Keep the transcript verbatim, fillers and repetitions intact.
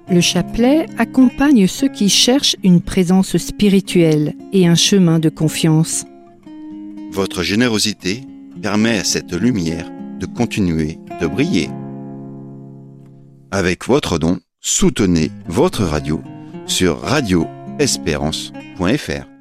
Le chapelet accompagne ceux qui cherchent une présence spirituelle et un chemin de confiance. Votre générosité permet à cette lumière de continuer de briller. Avec votre don, soutenez votre radio sur radio espérance point f r.